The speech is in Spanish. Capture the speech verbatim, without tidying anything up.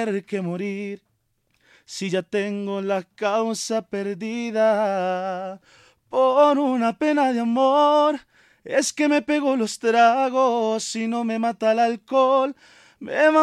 tener que morir si ya tengo la causa perdida por una pena de amor? Es que me pego los tragos y no me mata el alcohol, me va